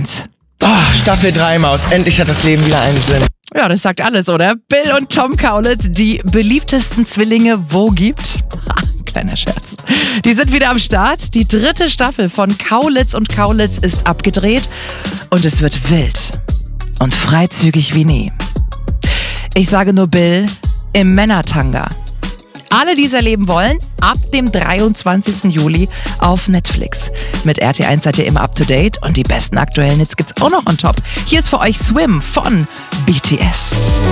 1. Staffel 3, Maus. Endlich hat das Leben wieder einen Sinn. Ja, das sagt alles, oder? Bill und Tom Kaulitz, die beliebtesten Zwillinge, wo gibt? Kleiner Scherz. Die sind wieder am Start. Die 3. Staffel von Kaulitz und Kaulitz ist abgedreht und es wird wild und freizügig wie nie. Ich sage nur Bill im Männertanga. Alle, die es erleben wollen, ab dem 23. Juli auf Netflix. Mit RT1 seid ihr immer up to date und die besten aktuellen Hits gibt's auch noch on top. Hier ist für euch Swim von BTS.